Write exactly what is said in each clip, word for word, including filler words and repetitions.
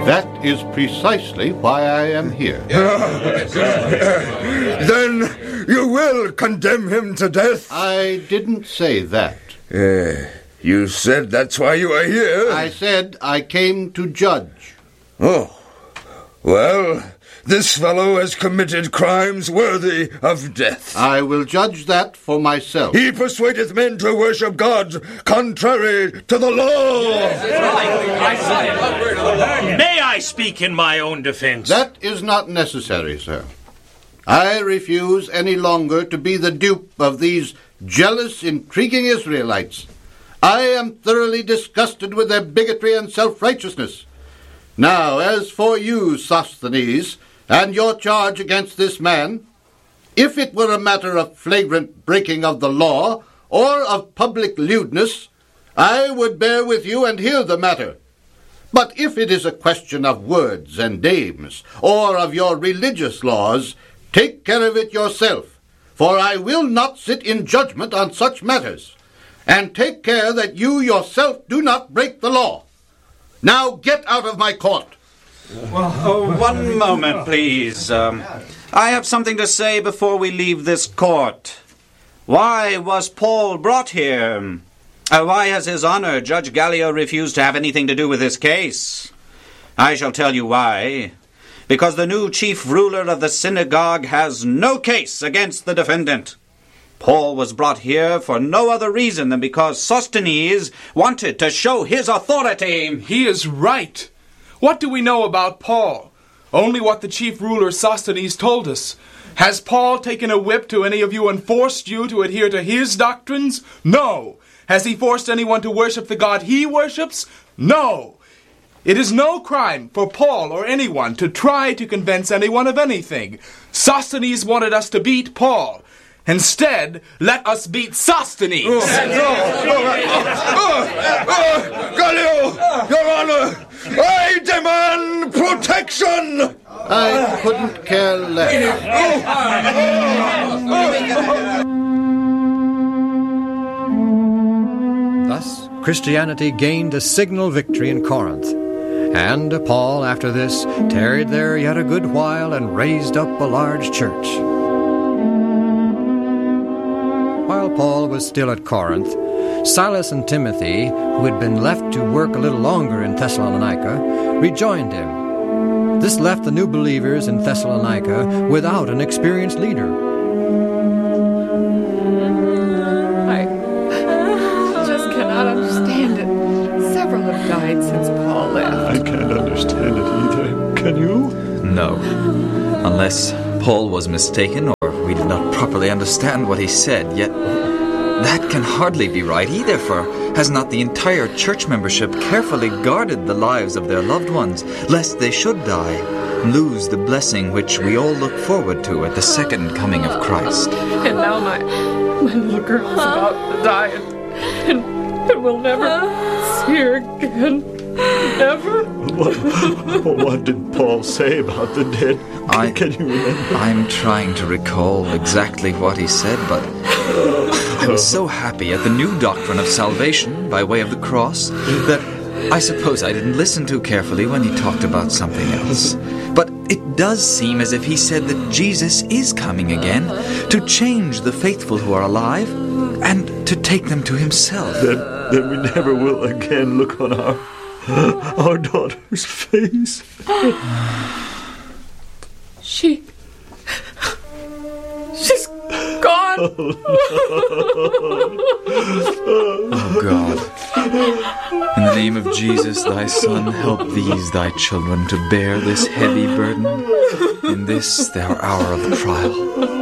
That is precisely why I am here. Then you will condemn him to death? I didn't say that. Uh, you said that's why you are here? I said I came to judge. Oh. Well, this fellow has committed crimes worthy of death. I will judge that for myself. He persuadeth men to worship God contrary to the law. Yes, right. May I speak in my own defense? That is not necessary, sir. I refuse any longer to be the dupe of these jealous, intriguing Israelites. I am thoroughly disgusted with their bigotry and self-righteousness. Now, as for you, Sosthenes, and your charge against this man, if it were a matter of flagrant breaking of the law or of public lewdness, I would bear with you and hear the matter. But if it is a question of words and names, or of your religious laws, take care of it yourself, for I will not sit in judgment on such matters. And take care that you yourself do not break the law. Now get out of my court. Well, oh, one moment, please. Um, I have something to say before we leave this court. Why was Paul brought here? Uh, why has His Honor, Judge Gallio, refused to have anything to do with this case? I shall tell you why. Because the new chief ruler of the synagogue has no case against the defendant. Paul was brought here for no other reason than because Sosthenes wanted to show his authority. He is right. What do we know about Paul? Only what the chief ruler Sosthenes told us. Has Paul taken a whip to any of you and forced you to adhere to his doctrines? No. Has he forced anyone to worship the God he worships? No. It is no crime for Paul or anyone to try to convince anyone of anything. Sosthenes wanted us to beat Paul. Instead, let us beat Sosthenes. Oh, no, no, oh, oh, Gallio, Your Honor, I demand protection. I couldn't care less. Thus, Christianity gained a signal victory in Corinth. And Paul, after this, tarried there yet a good while and raised up a large church. While Paul was still at Corinth, Silas and Timothy, who had been left to work a little longer in Thessalonica, rejoined him. This left the new believers in Thessalonica without an experienced leader. I just cannot understand it. Several have died since Paul left. I can't understand it either. Can you? No. Unless Paul was mistaken or we did not properly understand what he said, yet that can hardly be right either, for has not the entire church membership carefully guarded the lives of their loved ones, lest they should die, and lose the blessing which we all look forward to at the second coming of Christ? And now my, my little girl is about to die, and, and, and we'll never see her again. Never. What, what did Paul say about the dead? Can, I, can you remember? I'm trying to recall exactly what he said, but I was so happy at the new doctrine of salvation by way of the cross that I suppose I didn't listen too carefully when he talked about something else. But it does seem as if he said that Jesus is coming again to change the faithful who are alive and to take them to himself. Then, then we never will again look on our... our daughter's face. She... She's gone. Oh, God. In the name of Jesus, thy Son, help these thy children to bear this heavy burden in this their hour of trial.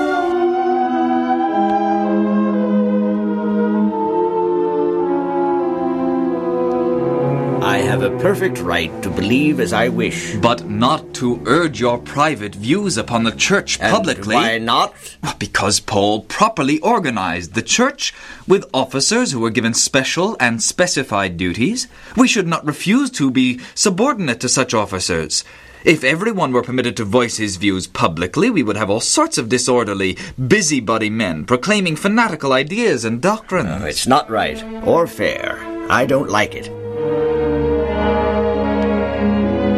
I have a perfect right to believe as I wish. But not to urge your private views upon the church And publicly. why not? Because Paul properly organized the church with officers who were given special and specified duties. We should not refuse to be subordinate to such officers. If everyone were permitted to voice his views publicly, we would have all sorts of disorderly, busybody men proclaiming fanatical ideas and doctrines. No, it's not right or fair. I don't like it.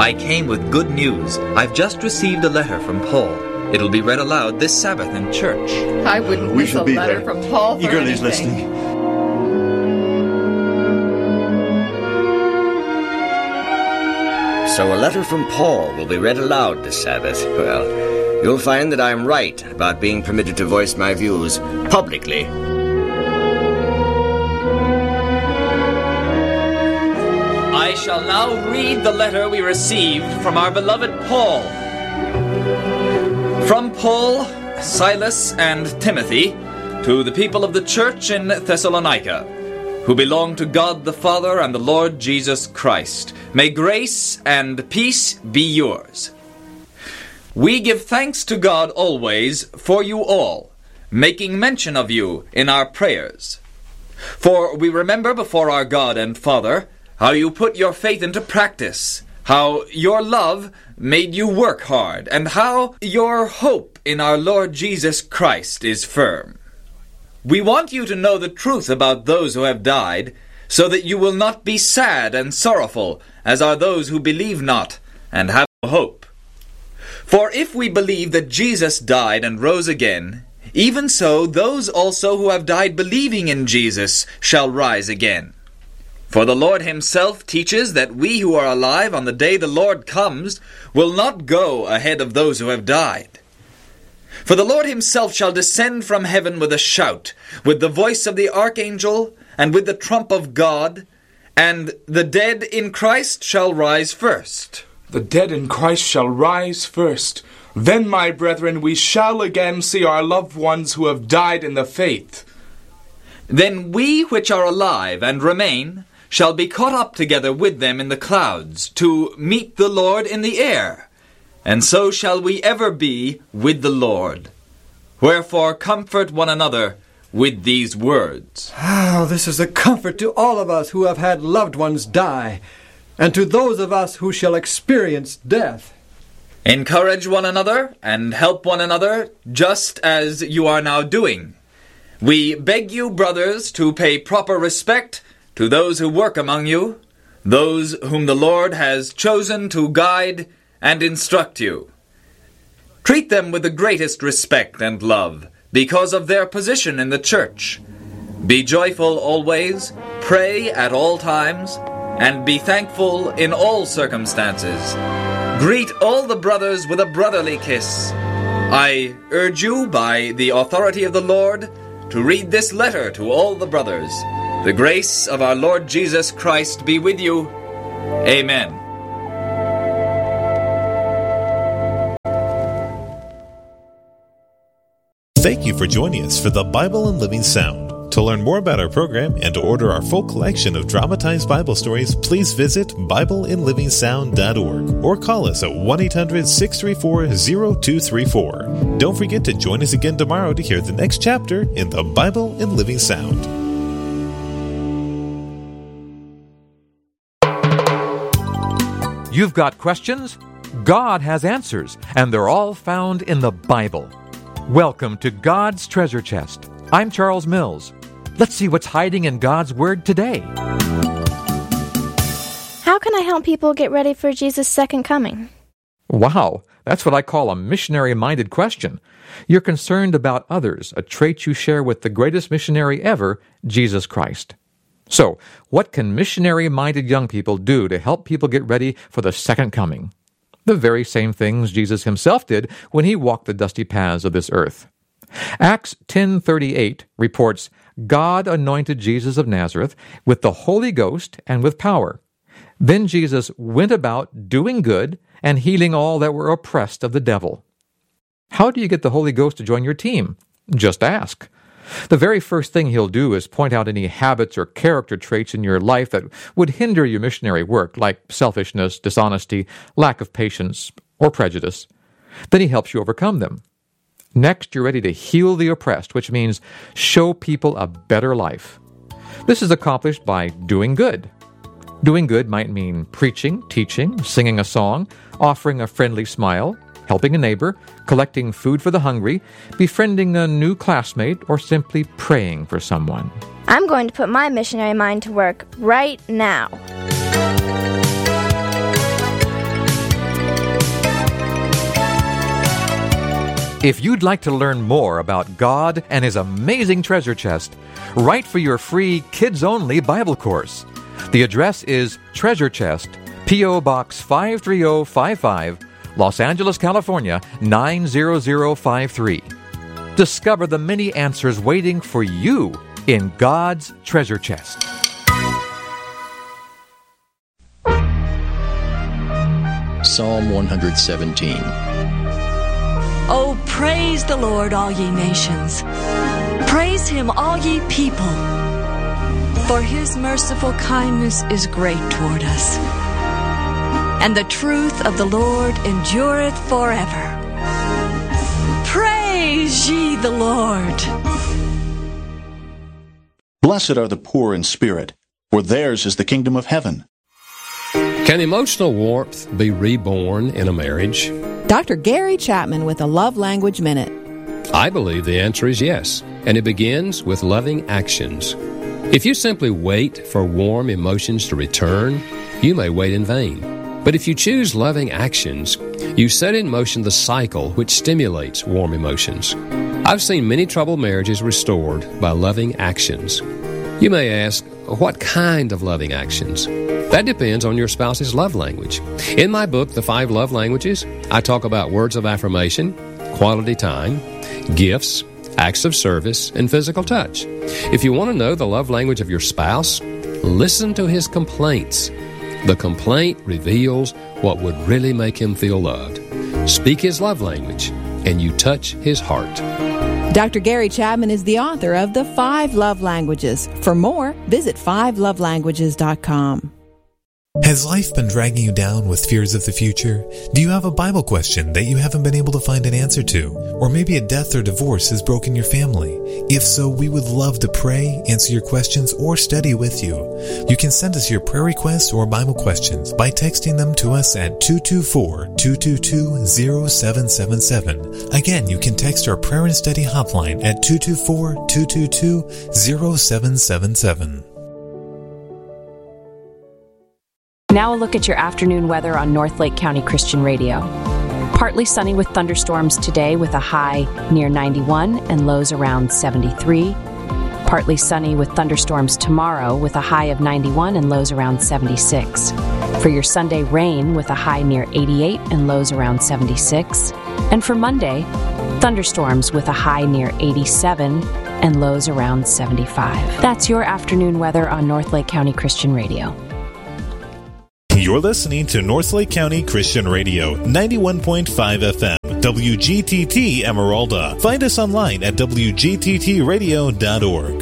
I came with good news. I've just received a letter from Paul. It'll be read aloud this Sabbath in church. I wouldn't We miss shall a be letter there. from Paul for Eagerly anything. listening. So a letter from Paul will be read aloud this Sabbath. Well, you'll find that I'm right about being permitted to voice my views publicly. I shall now read the letter we received from our beloved Paul. From Paul, Silas, and Timothy, to the people of the church in Thessalonica, who belong to God the Father and the Lord Jesus Christ. May grace and peace be yours. We give thanks to God always for you all, making mention of you in our prayers. For we remember before our God and Father how you put your faith into practice, how your love made you work hard, and how your hope in our Lord Jesus Christ is firm. We want you to know the truth about those who have died, so that you will not be sad and sorrowful, as are those who believe not and have no hope. For if we believe that Jesus died and rose again, even so those also who have died believing in Jesus shall rise again. For the Lord himself teaches that we who are alive on the day the Lord comes will not go ahead of those who have died. For the Lord himself shall descend from heaven with a shout, with the voice of the archangel, and with the trump of God, and the dead in Christ shall rise first. The dead in Christ shall rise first. Then, my brethren, we shall again see our loved ones who have died in the faith. Then we which are alive and remain shall be caught up together with them in the clouds, to meet the Lord in the air. And so shall we ever be with the Lord. Wherefore comfort one another with these words. Oh, this is a comfort to all of us who have had loved ones die, and to those of us who shall experience death. Encourage one another and help one another, just as you are now doing. We beg you, brothers, to pay proper respect to those who work among you, those whom the Lord has chosen to guide and instruct you. Treat them with the greatest respect and love, because of their position in the church. Be joyful always, pray at all times, and be thankful in all circumstances. Greet all the brothers with a brotherly kiss. I urge you, by the authority of the Lord, to read this letter to all the brothers. The grace of our Lord Jesus Christ be with you. Amen. Thank you for joining us for the Bible in Living Sound. To learn more about our program and to order our full collection of dramatized Bible stories, please visit Bible in Living Sound dot org or call us at one eight hundred, six three four, zero two three four. Don't forget to join us again tomorrow to hear the next chapter in the Bible in Living Sound. You've got questions? God has answers, and they're all found in the Bible. Welcome to God's Treasure Chest. I'm Charles Mills. Let's see what's hiding in God's Word today. How can I help people get ready for Jesus' second coming? Wow, that's what I call a missionary-minded question. You're concerned about others, a trait you share with the greatest missionary ever, Jesus Christ. So, what can missionary-minded young people do to help people get ready for the second coming? The very same things Jesus himself did when he walked the dusty paths of this earth. Acts ten thirty-eight reports, God anointed Jesus of Nazareth with the Holy Ghost and with power. Then Jesus went about doing good and healing all that were oppressed of the devil. How do you get the Holy Ghost to join your team? Just ask. The very first thing he'll do is point out any habits or character traits in your life that would hinder your missionary work, like selfishness, dishonesty, lack of patience, or prejudice. Then he helps you overcome them. Next, you're ready to heal the oppressed, which means show people a better life. This is accomplished by doing good. Doing good might mean preaching, teaching, singing a song, offering a friendly smile, helping a neighbor, collecting food for the hungry, befriending a new classmate, or simply praying for someone. I'm going to put my missionary mind to work right now. If you'd like to learn more about God and His amazing treasure chest, write for your free kids-only Bible course. The address is Treasure Chest, P O. Box five three zero five five, Los Angeles, California, nine zero zero five three. Discover the many answers waiting for you in God's treasure chest. Psalm one seventeen. Oh, praise the Lord, all ye nations. Praise Him, all ye people. For His merciful kindness is great toward us. And the truth of the Lord endureth forever. Praise ye the Lord. Blessed are the poor in spirit, for theirs is the kingdom of heaven. Can emotional warmth be reborn in a marriage? Doctor Gary Chapman with a Love Language Minute. I believe the answer is yes, and it begins with loving actions. If you simply wait for warm emotions to return, you may wait in vain. But if you choose loving actions, you set in motion the cycle which stimulates warm emotions. I've seen many troubled marriages restored by loving actions. You may ask, what kind of loving actions? That depends on your spouse's love language. In my book, The Five Love Languages, I talk about words of affirmation, quality time, gifts, acts of service, and physical touch. If you want to know the love language of your spouse, listen to his complaints. The complaint reveals what would really make him feel loved. Speak his love language, and you touch his heart. Doctor Gary Chapman is the author of The Five Love Languages. For more, visit five love languages dot com. Has life been dragging you down with fears of the future? Do you have a Bible question that you haven't been able to find an answer to? Or maybe a death or divorce has broken your family? If so, we would love to pray, answer your questions, or study with you. You can send us your prayer requests or Bible questions by texting them to us at two two four, two two two, zero seven seven seven. Again, you can text our prayer and study hotline at two two four, two two two, zero seven seven seven. Now a look at your afternoon weather on North Lake County Christian Radio. Partly sunny with thunderstorms today with a high near ninety-one and lows around seventy-three. Partly sunny with thunderstorms tomorrow with a high of ninety-one and lows around seventy-six. For your Sunday, rain with a high near eighty-eight and lows around seventy-six. And for Monday, thunderstorms with a high near eighty-seven and lows around seventy-five. That's your afternoon weather on North Lake County Christian Radio. You're listening to North Lake County Christian Radio, ninety-one point five F M, W G T T Emeralda. Find us online at w g t t radio dot org.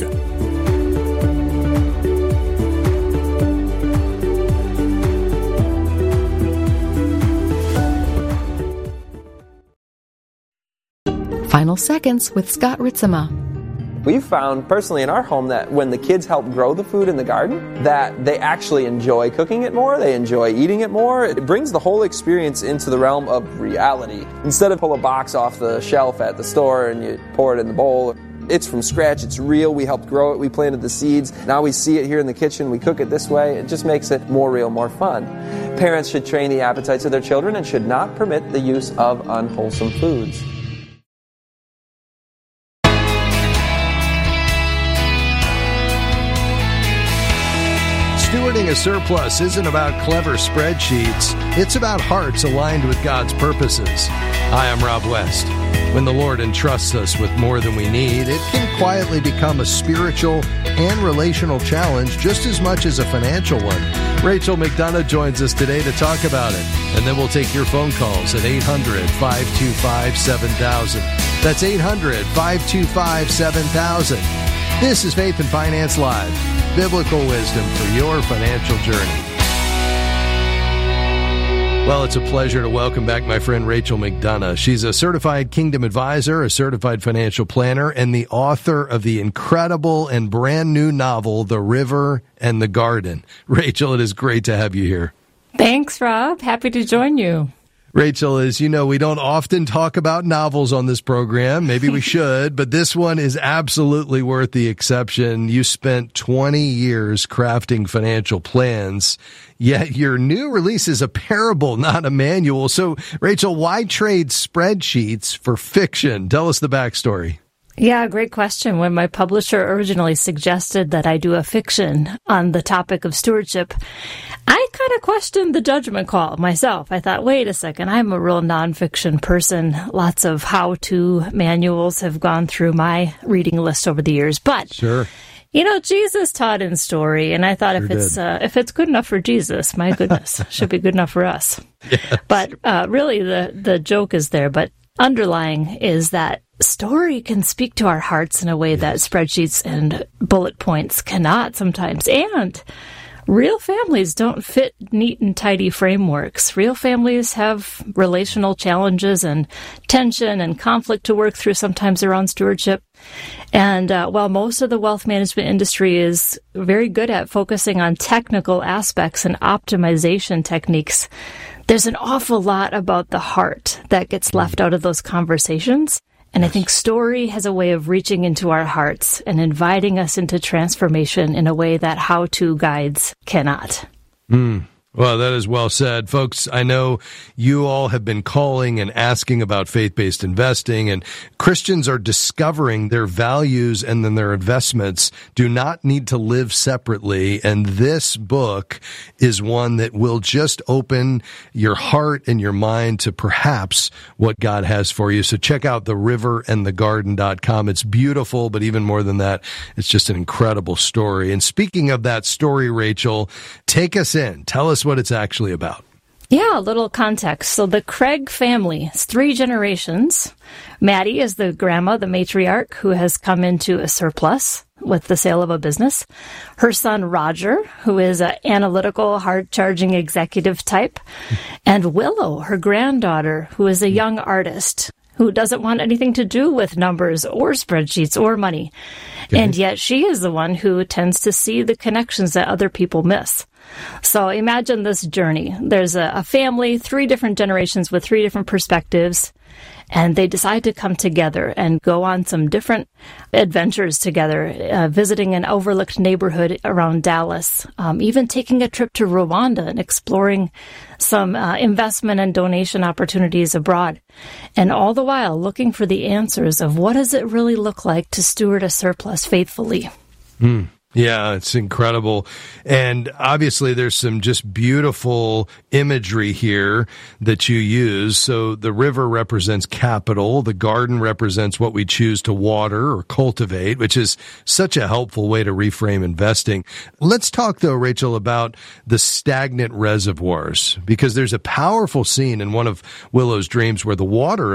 Final Seconds with Scott Ritzema. We've found personally in our home that when the kids help grow the food in the garden, that they actually enjoy cooking it more, they enjoy eating it more. It brings the whole experience into the realm of reality. Instead of pull a box off the shelf at the store and you pour it in the bowl, it's from scratch, it's real, we helped grow it, we planted the seeds, now we see it here in the kitchen, we cook it this way, it just makes it more real, more fun. Parents should train the appetites of their children and should not permit the use of unwholesome foods. Stewarding a surplus isn't about clever spreadsheets. It's about hearts aligned with God's purposes. Hi, I'm Rob West. When the Lord entrusts us with more than we need, it can quietly become a spiritual and relational challenge just as much as a financial one. Rachel McDonough joins us today to talk about it. And then we'll take your phone calls at eight hundred, five two five, seven thousand. That's eight hundred, five two five, seven thousand. This is Faith and Finance Live. Biblical wisdom for your financial journey. Well, it's a pleasure to welcome back my friend Rachel McDonough. She's a certified Kingdom Advisor, a certified financial planner, and the author of the incredible and brand new novel, The River and the Garden. Rachel, it is great to have you here. Thanks, Rob. Happy to join you. Rachel, as you know, we don't often talk about novels on this program. Maybe we should, but this one is absolutely worth the exception. You spent twenty years crafting financial plans, yet your new release is a parable, not a manual. So, Rachel, why trade spreadsheets for fiction? Tell us the backstory. Yeah, great question. When my publisher originally suggested that I do a fiction on the topic of stewardship, I kind of questioned the judgment call myself. I thought, wait a second, I'm a real nonfiction person. Lots of how-to manuals have gone through my reading list over the years. But, sure. You know, Jesus taught in story, and I thought sure if it's uh, if it's good enough for Jesus, my goodness, should be good enough for us. Yes. But uh, really, the, the joke is there. But underlying is that story can speak to our hearts in a way yes. that spreadsheets and bullet points cannot sometimes. And real families don't fit neat and tidy frameworks. Real families have relational challenges and tension and conflict to work through sometimes around stewardship. And uh, while most of the wealth management industry is very good at focusing on technical aspects and optimization techniques, there's an awful lot about the heart that gets left out of those conversations. And I think story has a way of reaching into our hearts and inviting us into transformation in a way that how-to guides cannot. Mm. Well, that is well said. Folks, I know you all have been calling and asking about faith-based investing, and Christians are discovering their values and then their investments do not need to live separately, and this book is one that will just open your heart and your mind to perhaps what God has for you. So check out the river and the garden dot com. It's beautiful, but even more than that, it's just an incredible story. And speaking of that story, Rachel, take us in. Tell us what it's actually about. Yeah, a little context. So the Craig family, it's three generations. Maddie is the grandma, the matriarch, who has come into a surplus with the sale of a business. Her son, Roger, who is an analytical, hard-charging executive type. And Willow, her granddaughter, who is a young artist who doesn't want anything to do with numbers or spreadsheets or money. Okay. And yet she is the one who tends to see the connections that other people miss. So imagine this journey. There's a, a family, three different generations with three different perspectives, and they decide to come together and go on some different adventures together, uh, visiting an overlooked neighborhood around Dallas, um, even taking a trip to Rwanda and exploring some uh, investment and donation opportunities abroad. And all the while looking for the answers of what does it really look like to steward a surplus faithfully. Mm. Yeah, it's incredible. And obviously there's some just beautiful imagery here that you use. So the river represents capital. The garden represents what we choose to water or cultivate, which is such a helpful way to reframe investing. Let's talk, though, Rachel, about the stagnant reservoirs, because there's a powerful scene in one of Willow's dreams where the water